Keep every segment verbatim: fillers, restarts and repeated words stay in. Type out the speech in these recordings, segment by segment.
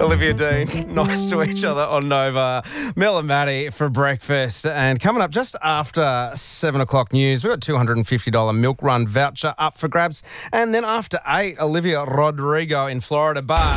Olivia Dean, nice to each other on Nova. Mel and Maddie for breakfast. And coming up just after seven o'clock news, we've got two hundred fifty dollars Milk Run voucher up for grabs. And then after eight, Olivia Rodrigo in Florida. But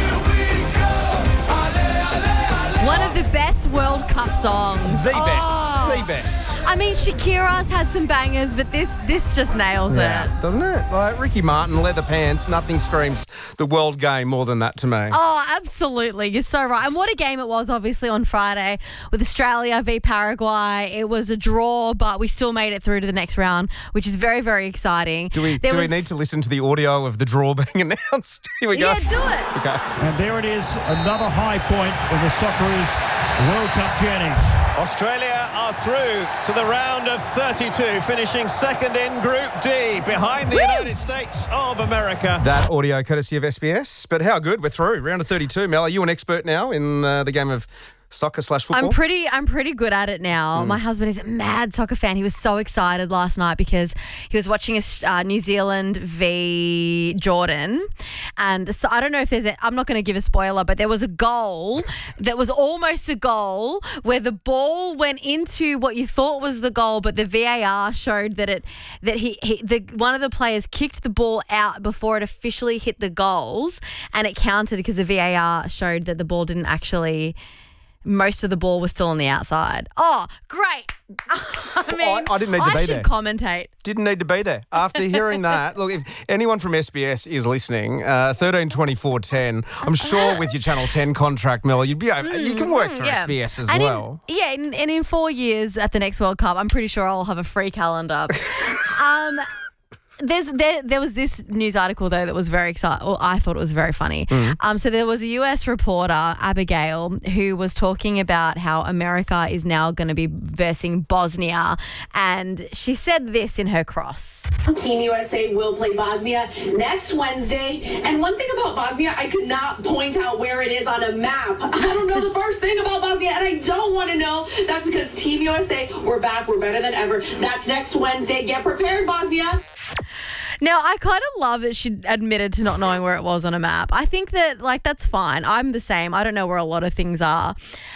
one of the best World Cup songs. The oh. best. The best. I mean, Shakira's had some bangers, but this this just nails Yeah, it. doesn't it? Like Ricky Martin, Leather Pants, nothing screams the world game more than that to me. Oh, absolutely. You're so right. And what a game it was, obviously, on Friday with Australia v Paraguay. It was a draw, but we still made it through to the next round, which is very, very exciting. Do we There do was- we need to listen to the audio of the draw being announced? Here we go. Yeah, do it. Okay. And there it is, another high point of the Socceroos World Cup journey. Australia are through to the round of thirty-two, finishing second in Group D, behind the Woo! United States of America. That audio courtesy of S B S. But how good? We're through. Round of thirty-two. Mel, are you an expert now in uh, the game of soccer slash football? I'm pretty I'm pretty good at it now. My husband is a mad soccer fan. He was so excited last night because he was watching a, uh, New Zealand v Jordan. And so I don't know if there's a, I'm not going to give a spoiler, but there was a goal that was almost a goal where the ball went into what you thought was the goal, but the V A R showed that it that he, he the one of the players kicked the ball out before it officially hit the goals, and it counted because the V A R showed that the ball didn't actually most of the ball was still on the outside. Oh, great. I mean, I, I didn't need to I be should there. commentate. Didn't need to be there. After hearing that, look, if anyone from S B S is listening, uh, thirteen twenty-four ten, I'm sure with your Channel ten contract, Mel, you'd be able, you can work for Yeah. S B S as and well. In, yeah, and, and in four years at the next World Cup, I'm pretty sure I'll have a free calendar. um, There's there there was this news article though that was very exciting. Well, I thought it was very funny. Mm. Um, so there was a U S reporter, Abigail, who was talking about how America is now going to be versing Bosnia, and she said this in her cross. Team U S A will play Bosnia next Wednesday. And one thing about Bosnia, I could not point out where it is on a map. I don't know the first thing about Bosnia, and I don't want to know. That's because Team U S A, we're back, we're better than ever. That's next Wednesday. Get prepared, Bosnia. Now, I kind of love that she admitted to not knowing where it was on a map. I think that, like, that's fine. I'm the same. I don't know where a lot of things are.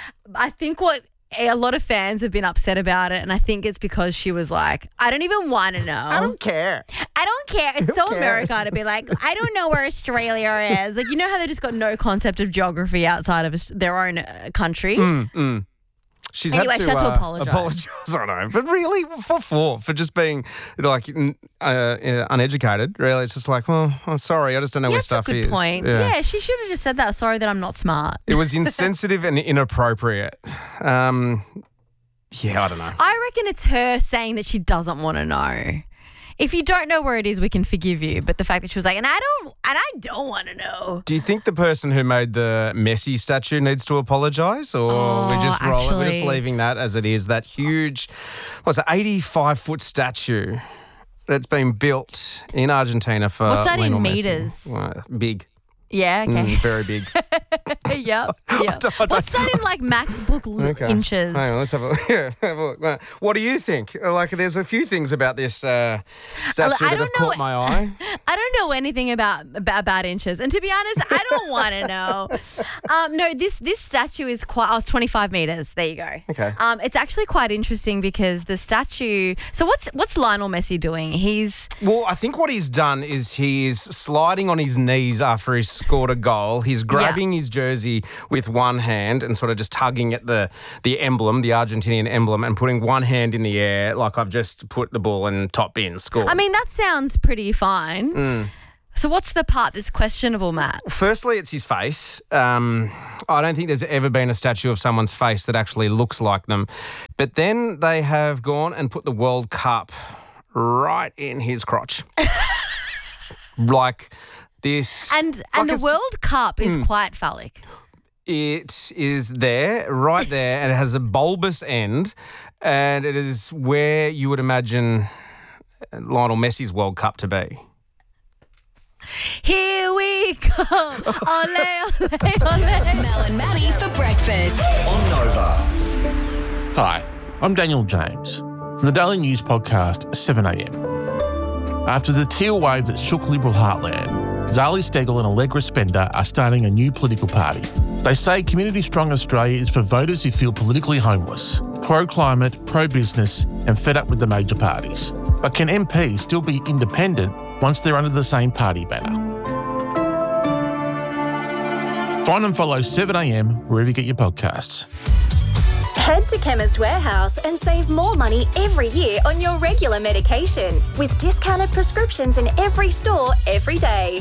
I think what a lot of fans have been upset about it, and I think it's because she was like, I don't even want to know. I don't care. I don't care. It's so care? America to be like, I don't know where Australia is. Like, you know how they just got no concept of geography outside of their own uh, country? Mm, mm. She's Anyway, had to, she had to uh, apologise. apologise, I know. But really, for for for just being like uh, uh, uneducated, really, it's just like, well, I'm sorry, I just don't know Yeah, where that's a stuff good is. point. Yeah. she should have just said that. Sorry that I'm not smart. It was insensitive and inappropriate. Um, yeah, I don't know. I reckon it's her saying that she doesn't want to know. If you don't know where it is, we can forgive you. But the fact that she was like, and I don't, and I don't want to know. Do you think the person who made the Messi statue needs to apologise, or Oh, we're just roll it? We're just actually- leaving that as it is? That huge, what's it, eighty-five foot statue that's been built in Argentina for What's that in Lionel Messi. metres? Well, big, Yeah, okay. mm, very big. yep, yep. don't- I don't- What's that in like MacBook l- Okay. inches? Hang on, let's have a, yeah, have a look. Uh, What do you think? Uh, Like, there's a few things about this uh, statue I that don't have know- caught my eye. I don't know anything about about, about inches, and to be honest, I don't want to know. Um, no, this this statue is quite. Oh, it's twenty-five meters. There you go. Okay. Um, it's actually quite interesting because the statue. So what's what's Lionel Messi doing? He's Well, I think what he's done is he is sliding on his knees after he's scored a goal. He's grabbing his jersey with one hand and sort of just tugging at the the emblem, the Argentinian emblem, and putting one hand in the air like I've just put the ball in top bin, scored. I mean, that sounds pretty fine. Mm. So what's the part that's questionable, Matt? Firstly, it's his face. Um, I don't think there's ever been a statue of someone's face that actually looks like them. But then they have gone and put the World Cup right in his crotch. Like this. And like and the it's- World Cup is Mm. quite phallic. It is there, right there, and it has a bulbous end, and it is where you would imagine Lionel Messi's World Cup to be. Here we go. Ole, ole, ole. Mel and Maddie for breakfast. On Nova. Hi, I'm Daniel James from the Daily News podcast seven a m. After the teal wave that shook Liberal heartland, Zali Steggall and Allegra Spender are starting a new political party. They say Community Strong Australia is for voters who feel politically homeless, pro-climate, pro-business and fed up with the major parties. But can M Ps still be independent once they're under the same party banner? Find and follow seven a m wherever you get your podcasts. Head to Chemist Warehouse and save more money every year on your regular medication with discounted prescriptions in every store every day.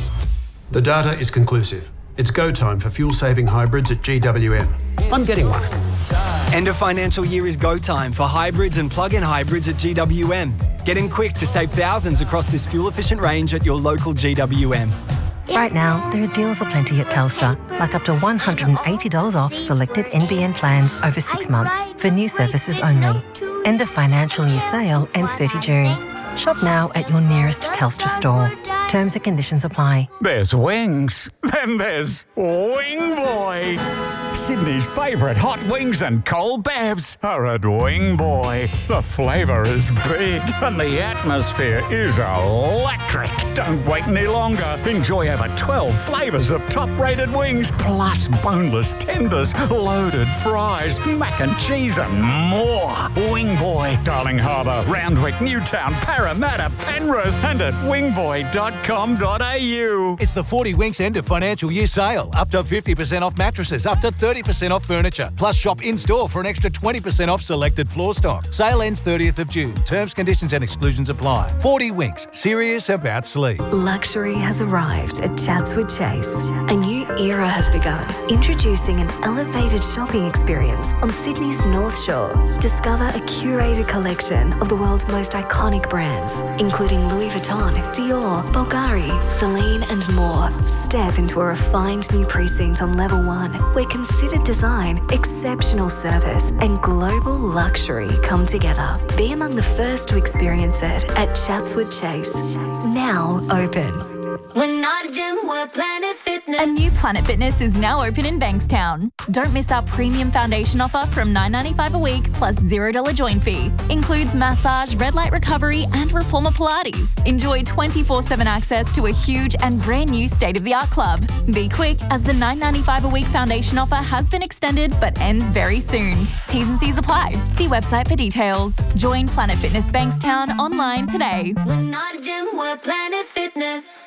The data is conclusive. It's go time for fuel-saving hybrids at G W M. I'm getting one. End of financial year is go time for hybrids and plug-in hybrids at G W M. Get in quick to save thousands across this fuel-efficient range at your local G W M. Right now, there are deals aplenty at Telstra, like up to one hundred eighty dollars off selected N B N plans over six months for new services only. End of financial year sale ends thirtieth of June. Shop now at your nearest Telstra store. Terms and conditions apply. There's wings. Then there's Wing Boy. Sydney's favourite hot wings and cold bevs are at Wing Boy. The flavour is big and the atmosphere is electric. Don't wait any longer. Enjoy over twelve flavours of top-rated wings, plus boneless tenders, loaded fries, mac and cheese and more. Wing Boy, Darling Harbour, Roundwick, Newtown, Parramatta, Penrith and at wingboy dot com dot a u. It's the forty Winks end of financial year sale. Up to fifty percent off mattresses, up to thirty percent off furniture. Plus shop in-store for an extra twenty percent off selected floor stock. Sale ends thirtieth of June. Terms, conditions and exclusions apply. forty Winks. Serious about sleep. Luxury has arrived at Chatswood Chase. A new era has begun. Introducing an elevated shopping experience on Sydney's North Shore. Discover a curated collection of the world's most iconic brands, including Louis Vuitton, Dior, Bulgari, Celine and more. Step into a refined new precinct on level one, where considered design, exceptional service and global luxury come together. Be among the first to experience it at Chatswood Chase. Now open. We're not a gym, we're Planet Fitness. A new Planet Fitness is now open in Bankstown. Don't miss our premium foundation offer from nine dollars ninety-five a week plus zero dollars join fee. Includes massage, red light recovery and reformer Pilates. Enjoy twenty-four seven access to a huge and brand new state-of-the-art club. Be quick as the nine dollars ninety-five a week foundation offer has been extended but ends very soon. T's and C's apply. See website for details. Join Planet Fitness Bankstown online today. We're not a gym, we're Planet Fitness.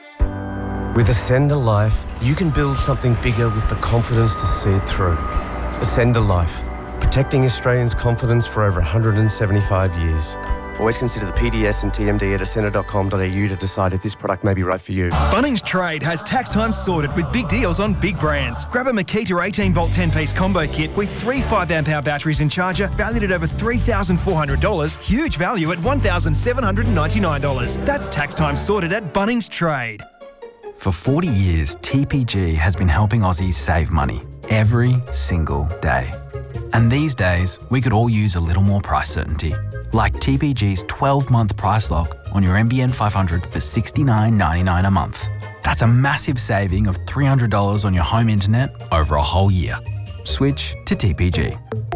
With Ascend a Life, you can build something bigger with the confidence to see it through. Ascend a Life, protecting Australians' confidence for over one hundred seventy-five years. Always consider the P D S and T M D at ascender dot com dot a u to decide if this product may be right for you. Bunnings Trade has tax time sorted with big deals on big brands. Grab a Makita eighteen volt ten piece combo kit with three five amp hour batteries and charger valued at over three thousand four hundred dollars. Huge value at one thousand seven hundred ninety-nine dollars. That's tax time sorted at Bunnings Trade. For forty years, T P G has been helping Aussies save money every single day. And these days, we could all use a little more price certainty. Like T P G's twelve month price lock on your M B N five hundred for sixty-nine ninety-nine a month. That's a massive saving of three hundred dollars on your home internet over a whole year. Switch to T P G.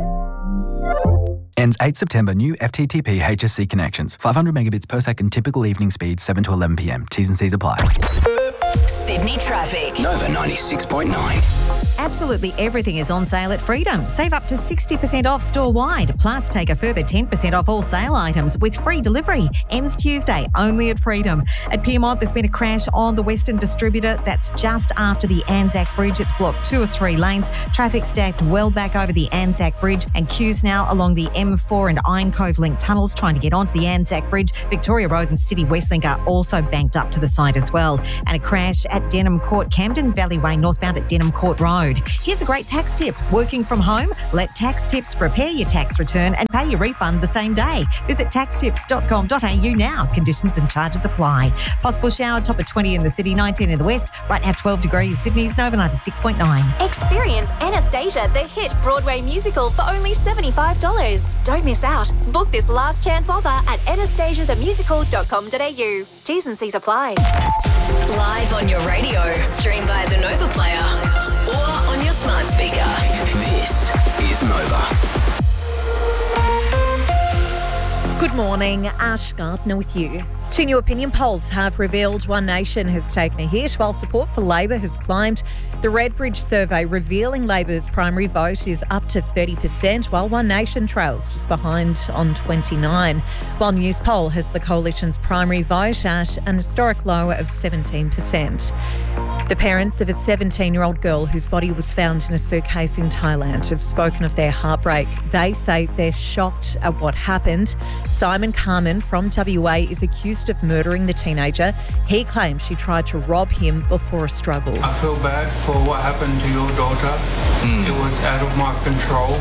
Ends eighth September. New F T T P H S C connections. five hundred megabits per second typical evening speed, seven to eleven p m. T's and C's apply. Sydney traffic. Nova ninety-six point nine. Absolutely everything is on sale at Freedom. Save up to sixty percent off store-wide. Plus, take a further ten percent off all sale items with free delivery. Ends Tuesday, only at Freedom. At Pyrmont, there's been a crash on the Western Distributor. That's just after the Anzac Bridge. It's blocked two or three lanes. Traffic stacked well back over the Anzac Bridge and queues now along the M four and Iron Cove Link tunnels trying to get onto the Anzac Bridge. Victoria Road and City Westlink are also banked up to the side as well. And a crash at Denham Court, Camden Valley Way, northbound at Denham Court Road. Here's a great tax tip. Working from home? Let Tax Tips prepare your tax return and pay your refund the same day. Visit tax tips dot com dot a u now. Conditions and charges apply. Possible shower, top of twenty in the city, nineteen in the west. Right now twelve degrees. Sydney's Nova ninety-six point nine. Experience Anastasia, the hit Broadway musical, for only seventy-five dollars. Don't miss out. Book this last chance offer at anastasia the musical dot com dot a u. T's and C's apply. Live on your radio, stream by the Nova Player, or on your smart speaker. This is Nova. Good morning, Ash Gardner with you. Two new opinion polls have revealed One Nation has taken a hit while support for Labor has climbed. The Redbridge survey revealing Labor's primary vote is up to thirty percent, while One Nation trails just behind on twenty-nine. While Newspoll has the coalition's primary vote at an historic low of seventeen percent. The parents of a seventeen-year-old girl whose body was found in a suitcase in Thailand have spoken of their heartbreak. They say they're shocked at what happened. Simon Carmen from W A is accused of murdering the teenager. He claims she tried to rob him before a struggle. I feel bad for what happened to your daughter. Mm. It was out of my control.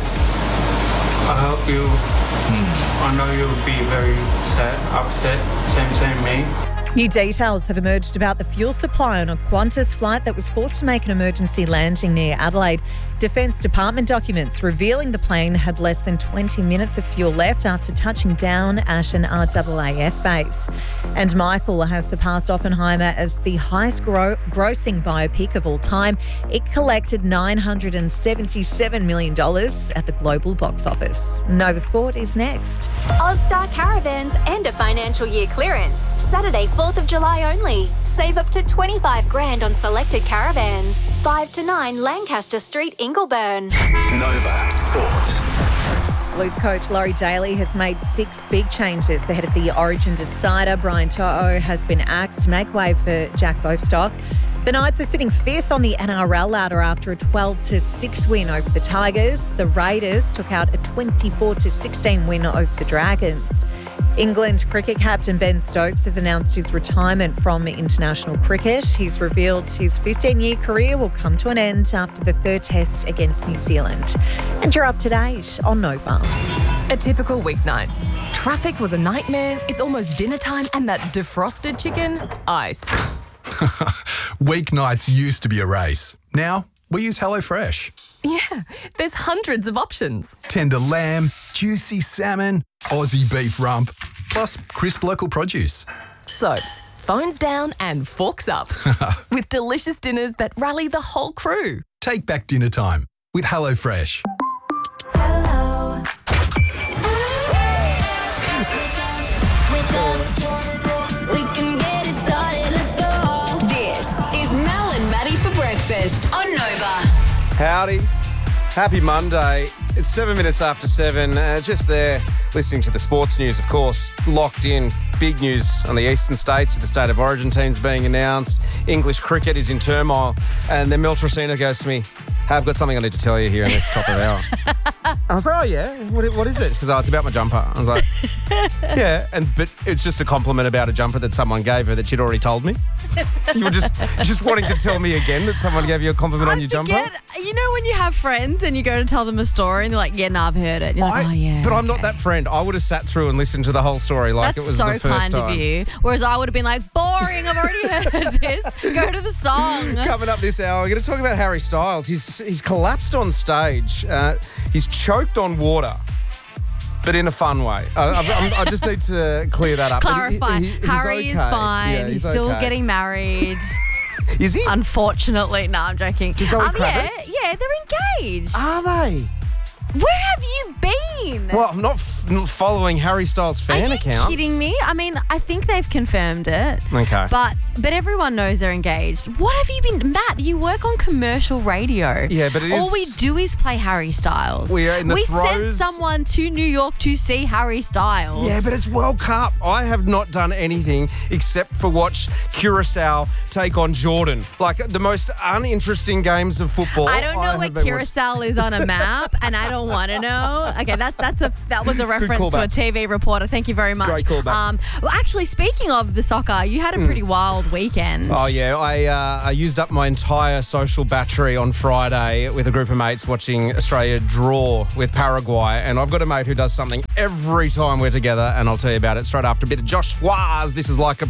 I hope you, mm. I know you'll be very sad, upset, same, same me. New details have emerged about the fuel supply on a Qantas flight that was forced to make an emergency landing near Adelaide. Defence Department documents revealing the plane had less than twenty minutes of fuel left after touching down at an R A A F base. And Michael has surpassed Oppenheimer as the highest gro- grossing biopic of all time. It collected nine hundred seventy-seven million dollars at the global box office. Nova Sport is next. Ozstar Caravans end of financial year clearance. Saturday, fourth of July only. Save up to twenty-five grand on selected caravans. five to nine Lancaster Street, Ingleburn. Nova Sport. Blues coach Laurie Daly has made six big changes ahead of the Origin decider. Brian To'o has been axed to make way for Jack Bostock. The Knights are sitting fifth on the N R L ladder after a twelve to six win over the Tigers. The Raiders took out a twenty-four to sixteen win over the Dragons. England cricket captain Ben Stokes has announced his retirement from international cricket. He's revealed his fifteen-year career will come to an end after the third test against New Zealand. And you're up to date on Nova. A typical weeknight. Traffic was a nightmare, it's almost dinner time, and that defrosted chicken, ice. Weeknights used to be a race. Now, we use HelloFresh. Yeah, there's hundreds of options. Tender lamb, juicy salmon, Aussie beef rump, plus crisp local produce. So, phones down and forks up. With delicious dinners that rally the whole crew. Take back dinner time with HelloFresh. Hello. Wake up. We can get it started. Let's go. This is Mel and Maddie for breakfast on Nova. Howdy. Happy Monday. It's seven minutes after seven. Uh, just there listening to the sports news, of course. Locked in. Big news on the eastern states with the State of Origin teams being announced. English cricket is in turmoil. And then Mel Tracina goes to me, hey, I've got something I need to tell you here in this top of the hour. I was like, oh, yeah? What, what is it? Because oh, it's about my jumper. I was like, yeah. And But it's just a compliment about a jumper that someone gave her that she'd already told me. You were just just wanting to tell me again that someone gave you a compliment I on your forget, jumper? You know when you have friends and you go to tell them a story and they're like, yeah, no, I've heard it. And you're like, I, oh, yeah. But I'm not that friend. I would have sat through and listened to the whole story like That's it was so the first kind time. of you. Whereas I would have been like, boring, I've already heard this. Go to the song. Coming up this hour, we're going to talk about Harry Styles. He's he's collapsed on stage. Uh, he's choked on water, but in a fun way. I, I, I just need to clear that up. Clarify. He, he, he's Harry okay. is fine. Yeah, he's, he's still okay. getting married. Is he? Unfortunately. No, I'm joking. To Zoe um, yeah, Kravitz? yeah, they're engaged. Are they? Where have you been? Well, I'm not, f- not following Harry Styles fan Are you accounts. kidding me? I mean, I think they've confirmed it. Okay. But but everyone knows they're engaged. What have you been... Matt, you work on commercial radio. Yeah, but it All is- we do is play Harry Styles. We are in the We sent throes- someone to New York to see Harry Styles. Yeah, but it's World Cup. I have not done anything except for watch Curacao take on Jordan. Like the most uninteresting games of football. I don't know have where been Curacao is on a map, and I don't want to know. Okay, that's that's a that was a reference to a callback. T V reporter. Thank you very much. Great callback. Um, well, actually, speaking of the soccer, you had a pretty wild weekend. Oh yeah, I uh, I used up my entire social battery on Friday with a group of mates watching Australia draw with Paraguay, and I've got a mate who does something every time we're together, and I'll tell you about it straight after a bit of Josh Suarez. This is Like a